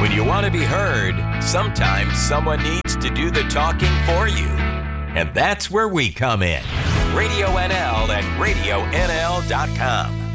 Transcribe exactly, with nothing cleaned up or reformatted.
When you want to be heard, sometimes someone needs to do the talking for you. And that's where we come in. Radio N L and radio N L dot com.